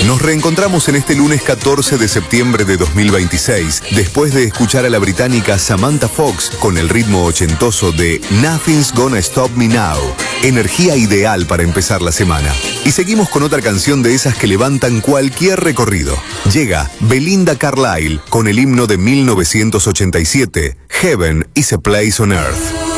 Nos reencontramos en este lunes 14 de septiembre de 2026, después de escuchar a la británica Samantha Fox con el ritmo ochentoso de Nothing's Gonna Stop Me Now. Energía ideal para empezar la semana. Y seguimos con otra canción de esas que levantan cualquier recorrido. Llega Belinda Carlisle con el himno de 1987, Heaven is a Place on Earth.